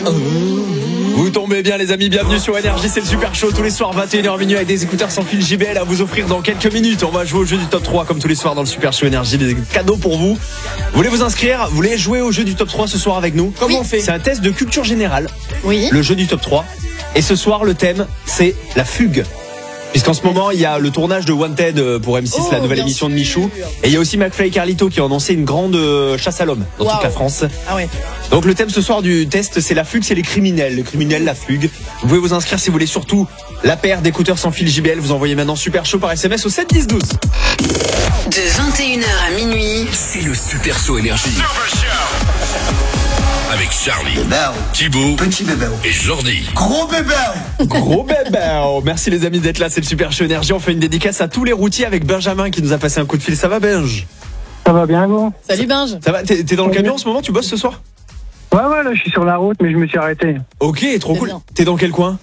Vous tombez bien les amis, bienvenue sur Énergie, c'est le super show tous les soirs 21h minuit avec des écouteurs sans fil JBL à vous offrir dans quelques minutes. On va jouer au jeu du top 3 comme tous les soirs dans le super show Énergie, des cadeaux pour vous. Vous voulez vous inscrire, vous voulez jouer au jeu du top 3 ce soir avec nous? Comment on fait? C'est un test de culture générale. Oui. Le jeu du top 3. Et ce soir le thème c'est la fugue. Puisqu'en ce moment, il y a le tournage de Wanted pour M6, la nouvelle émission de Michou. Et il y a aussi McFly et Carlito qui ont annoncé une grande chasse à l'homme dans toute la France. Ah ouais. Donc le thème ce soir du test, c'est la fugue, c'est les criminels. Les criminels, la fugue. Vous pouvez vous inscrire si vous voulez, surtout la paire d'écouteurs sans fil JBL. Vous envoyez maintenant super chaud par SMS au 7 10 12. De 21h à minuit, c'est le super show Énergie. Avec Charlie, Thibaut, petit bébé et Jordi. Gros bébé. Gros bébé. Merci les amis d'être là, c'est le super show Énergie. On fait une dédicace à tous les routiers avec Benjamin qui nous a passé un coup de fil. Ça va Benj? Ça va bien, vous? Salut Benj. Ça va? T'es dans le camion en ce moment? Tu bosses ce soir? Ouais, là, je suis sur la route, mais je me suis arrêté. Ok, trop cool. Bien. T'es dans quel coin?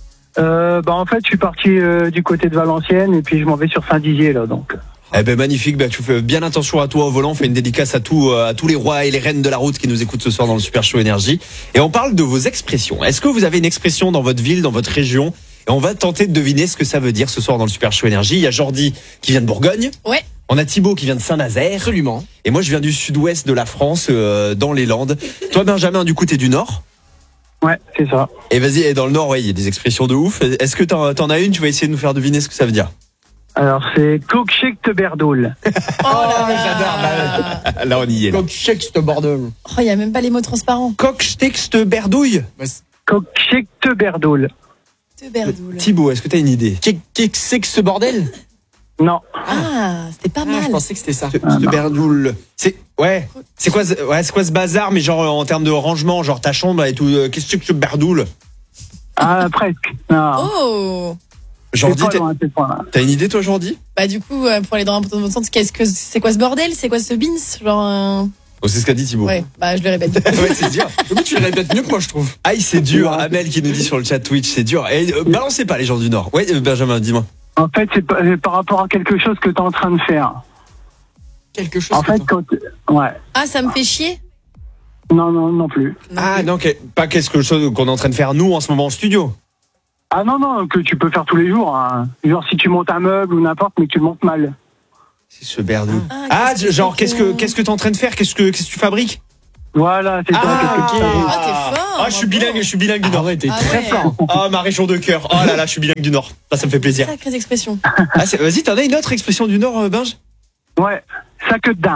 En fait, je suis parti du côté de Valenciennes, et puis je m'en vais sur Saint-Dizier, là, donc. Eh ben magnifique, tu fais bien attention à toi au volant, on fait une dédicace à tous les rois et les reines de la route qui nous écoutent ce soir dans le super show Énergie. Et on parle de vos expressions. Est-ce que vous avez une expression dans votre ville, dans votre région? Et on va tenter de deviner ce que ça veut dire ce soir dans le super show Énergie. Il y a Jordi qui vient de Bourgogne. Ouais. On a Thibaut qui vient de Saint-Nazaire. Absolument. Et moi je viens du sud-ouest de la France, dans les Landes. Toi Benjamin, du coup t'es du nord? Ouais, c'est ça. Et vas-y, et dans le nord, il y a des expressions de ouf. Est-ce que t'en as une? Tu vas essayer de nous faire deviner ce que ça veut dire. Alors, c'est Coq-Chec Berdoul. Oh là j'adore. Là on y est. Comme check ce bordel. Oh, il y a même pas les mots transparents. Coq, texte, berdouille. Coq-Chec Berdoul. Te berdoule. Thibaut, est-ce que t'as une idée? Qu'est-ce que c'est que ce bordel? Non. Ah, c'était pas mal. Je pensais que c'était ça. Texte, berdoule. C'est quoi ce bazar, mais genre en termes de rangement, genre ta chambre et tout. Qu'est-ce que tu berdoule? Ah, presque. Non. Oh. Jordi, C'est pas loin, c'est pas loin. t'as une idée toi Jordi? Bah du coup, pour aller dans un bon sens, c'est quoi ce bordel? C'est quoi ce bins? Genre Oh, c'est ce qu'a dit Thibaut. Ouais, bah je le répète. Ouais, c'est dur. Mais tu le répètes mieux que moi, je trouve. Aïe, c'est dur. Amel qui nous dit sur le chat Twitch, c'est dur. Et balancez pas les gens du Nord. Ouais, Benjamin, dis-moi. En fait, c'est par rapport à quelque chose que t'es en train de faire. Quelque chose. En fait, ouais. Ah, ça me fait chier? Non plus. Ah non, pas quelque chose qu'on est en train de faire nous en ce moment en studio. Ah non, que tu peux faire tous les jours. Hein. Genre, si tu montes un meuble ou n'importe, mais que tu le montes mal. C'est ce berdou. Ah, Genre qu'est-ce que t'es en train de faire? Qu'est-ce que tu fabriques? Voilà, c'est ça. Ah, Qu'est-ce que tu fais? Ah, t'es fort. Ah, je suis bilingue du Nord. Ouais, t'es Ah très ouais. fort. Ah, ma région de cœur. Oh là là, je suis bilingue du Nord. Ça me fait plaisir. Sacrée expression. Ah, vas-y, t'en as une autre expression du Nord, Binge? Ouais, ça que dedans.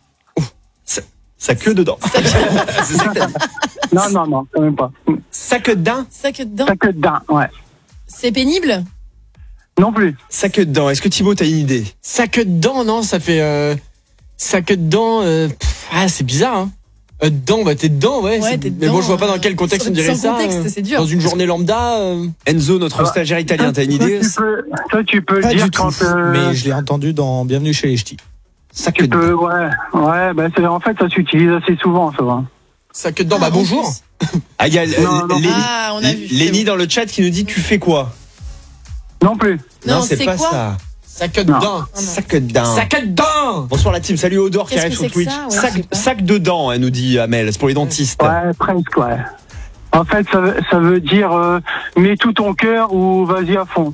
Ça queue dedans. C'est ça que t'as dit. Non, quand même pas. Ça queue dedans? Ça que dedans. Ça que dedans, ouais. C'est pénible? Non plus. Ça queue dedans. Est-ce que Thibaut, t'as une idée? Ça que dedans, non, ça fait. Ça que dedans. C'est bizarre, hein. Dedans, t'es dedans, ouais. Ouais, t'es Mais bon, dedans, je vois pas dans quel contexte on dirait sans ça. contexte, c'est dur. Dans une journée lambda. Enzo, notre stagiaire italien, t'as une idée? Toi, tu peux Pas dire du tout, quand. mais je l'ai entendu dans Bienvenue chez les Ch'tis. Ça queue Tu peux, dedans. ouais, en fait, ça s'utilise assez souvent, ça va. Ça que dedans, Ah, bonjour. en plus. Ah, il y a Non. Ah, on a vu. Lenny dans le chat qui nous dit tu fais quoi? Non plus. Non, c'est c'est pas quoi? ça. Ça que dedans. Ça queue dedans. Ça que dedans. Bonsoir la team, salut Odor qui Qu'est-ce arrive que sur c'est que Twitch. ça? Ouais, je sais pas. Sac dedans, elle nous dit Amel, c'est pour les dentistes. Ouais, presque, ouais. En fait, ça veut dire mets tout ton cœur ou vas-y à fond.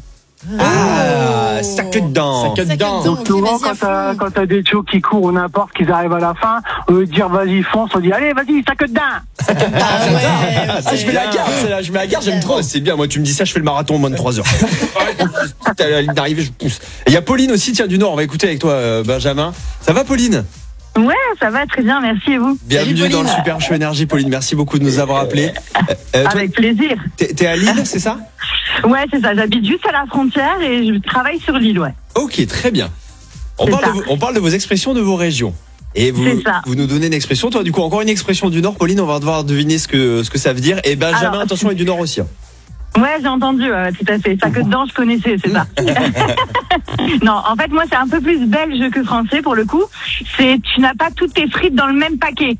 Ah, sac dedans. Ça que Ça que dedans. dedans. Donc souvent, vas-y à fond. quand t'as des chos qui courent ou n'importe, qu'ils arrivent à la fin, au lieu de dire vas-y fonce, on dit allez vas-y, ça que dedans. Ah ouais. Ah, je mets la garde, celle-là, je mets la garde, j'aime trop. C'est bien, moi tu me dis ça, je fais le marathon en moins de 3 heures. T'as la ligne d'arrivée, je pousse. Et il y a Pauline aussi, tiens, du Nord, on va écouter avec toi, Benjamin. Ça va Pauline? Ouais, ça va très bien, merci et vous? Bienvenue Pauline. dans le Super Show Énergie, Pauline, merci beaucoup de nous avoir appelés. Toi, Avec plaisir. t'es à Lille, c'est ça? Ouais, c'est ça, j'habite juste à la frontière et je travaille sur l'île, ouais. Ok, très bien. On C'est parle, ça. on parle de vos expressions de vos régions. Et vous C'est ça. nous donnez une expression. Toi, du coup, encore une expression du Nord, Pauline, on va devoir deviner ce que ça veut dire. Et Benjamin, Alors, attention, est du Nord aussi. Hein. Ouais, j'ai entendu, tout à fait. Ça que dedans, je connaissais, c'est ça. Non, en fait, moi, c'est un peu plus belge que français, pour le coup. C'est, tu n'as pas toutes tes frites dans le même paquet.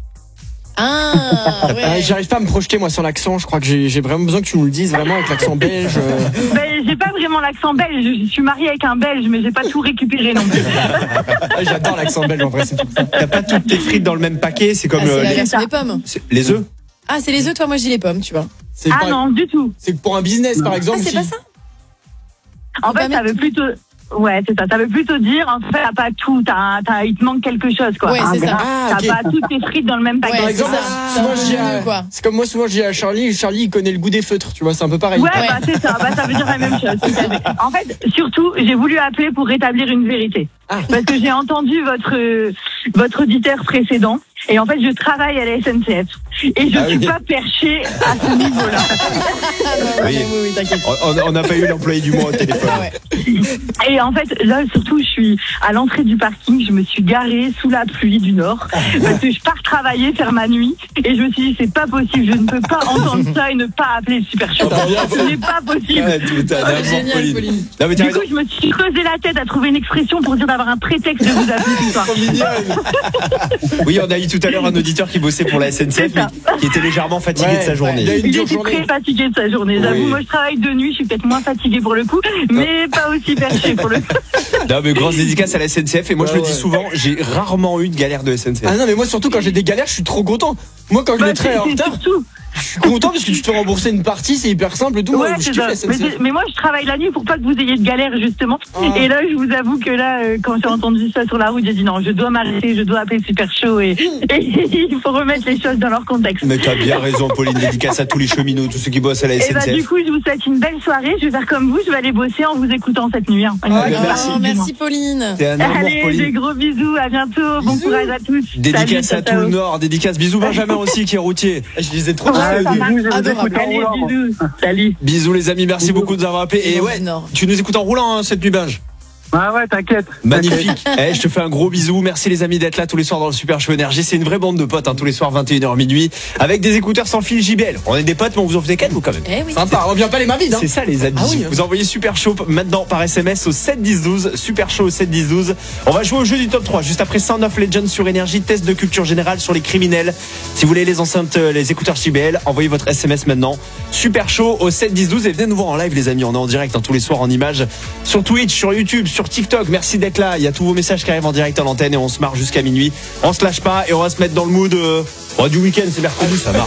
Ah, ouais. J'arrive pas à me projeter moi sur l'accent. Je crois que j'ai vraiment besoin que tu nous le dises vraiment avec l'accent belge. Ben, j'ai pas vraiment l'accent belge. Je suis mariée avec un belge, mais j'ai pas tout récupéré non plus. J'adore l'accent belge en vrai. C'est tout. T'as pas toutes tes frites dans le même paquet. C'est comme Ah, c'est la les, version des pommes. les œufs. Ah, c'est les œufs, toi, moi, je dis les pommes, tu vois. C'est Ah pas- non, du tout. C'est que pour un business, par Ah, exemple. c'est si- pas ça? En Faut pas fait, ça mettre- veut plutôt. Ouais, c'est ça. Ça veut plutôt dire, en fait, t'as pas tout. Il te manque quelque chose, quoi. Ouais, Un c'est ça. grain. Ah, ok. T'as pas toutes tes frites dans le même paquet. Ouais, Par c'est exemple, ça. souvent, C'est un je dis peu à- mieux, quoi. c'est comme moi, souvent je dis à Charlie, il connaît le goût des feutres, tu vois, c'est un peu pareil. Ouais, Ouais. bah c'est ça. Bah ça veut dire la même chose. tout à fait. En fait, surtout, j'ai voulu appeler pour rétablir une vérité. Ah. Parce que j'ai entendu votre auditeur précédent. Et en fait, je travaille à la SNCF. Et je Ah suis oui. pas perchée à ce niveau-là. Oui. Oui, t'inquiète. On n'a pas eu l'employé du mois au téléphone. Ah ouais. Et en fait, là, surtout, je suis à l'entrée du parking. Je me suis garée sous la pluie du Nord. Parce que je pars travailler, faire ma nuit. Et je me suis dit, c'est pas possible. Je ne peux pas entendre ça et ne pas appeler le Super Show. Ce n'est pas possible. Ouais, t'as d'abord, Génial, Pauline. Non, mais t'as Du raison. coup, je me suis creusé la tête à trouver une expression pour dire d'avoir un prétexte de vous appeler ce soir. Oui, on a eu tout à l'heure un auditeur qui bossait pour la SNCF, C'est ça. mais qui était légèrement fatigué Ouais, de sa journée. il a eu une Il dure était journée. très fatigué de sa journée. J'avoue, Oui. moi je travaille de nuit, je suis peut-être moins fatiguée pour le coup, mais pas aussi perché pour le coup. Non, mais grosse dédicace à la SNCF. Et moi, je Ouais, le dis ouais. souvent, j'ai rarement eu de galère de SNCF. Ah non, mais moi surtout quand j'ai des galères, je suis trop content. Moi quand je Bah, le train en c'est retard, surtout. je suis content parce que tu te fais rembourser une partie, c'est hyper simple et tout. Ouais, Moi, je c'est kiffe ça. la SNCF. Mais moi je travaille la nuit pour pas que vous ayez de galère justement. Oh. Et là, je vous avoue que là, quand j'ai entendu ça sur la route, j'ai dit non, je dois m'arrêter, je dois appeler le Super Show et il faut remettre les choses dans leur contexte. Mais t'as bien raison, Pauline. Dédicace à tous les cheminots, tous ceux qui bossent à la Et bah du SNCF. coup, je vous souhaite une belle soirée. Je vais faire comme vous, je vais aller bosser en vous écoutant cette nuit. Hein. bah, merci. Oh, merci, Pauline. T'es un amour, Allez, des Pauline. gros bisous, à bientôt, bon Bisous. courage à tous. Dédicace Salut, à tout le ciao. Nord. Dédicace. Bisous, Benjamin aussi, qui est routier. Je les ai trop Ah, kiffés. ça marche. je vous Adorable. écoute en Allez, roulant. bisous. Salut. Bisous, les amis. Merci beaucoup de nous avoir appelés. Et ouais, Du Nord. tu nous écoutes en roulant, hein, cette nuit, Benj. Ah ouais, t'inquiète. Magnifique. Je te fais un gros bisou. Merci les amis d'être là tous les soirs dans le Super Show Énergie. C'est une vraie bande de potes, hein, tous les soirs 21h minuit, avec des écouteurs sans fil JBL. On est des potes, mais on vous en faisait quatre, vous quand même. Eh oui. Sympa, revient pas les mains vides. Hein. C'est ça les amis. Ah oui, hein. Vous envoyez Super Show maintenant par SMS au 7 10 12. Super Show au 7 10 12. On va jouer au jeu du top 3 juste après Sound of Legends sur Énergie, test de culture générale sur les criminels. Si vous voulez les enceintes, les écouteurs JBL, envoyez votre SMS maintenant. Super Show au 7 10 12 et venez nous voir en live les amis. On est en direct, hein, tous les soirs en images sur Twitch, sur YouTube, sur TikTok. Merci d'être là. Il y a tous vos messages qui arrivent en direct à l'antenne et on se marre jusqu'à minuit. On se lâche pas et on va se mettre dans le mood du week-end. C'est mercredi, ça marche.